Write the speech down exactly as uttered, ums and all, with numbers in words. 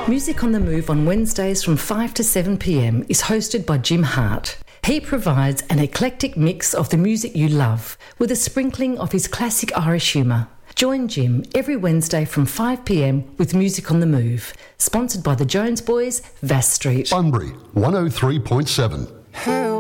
Music on the Move on Wednesdays from five to seven p m is hosted by Jim Hart. He provides an eclectic mix of the music you love with a sprinkling of his classic Irish humour. Join Jim every Wednesday from five p m with Music on the Move, sponsored by the Jones Boys, Vass Street. Bunbury, one oh three point seven. Hell.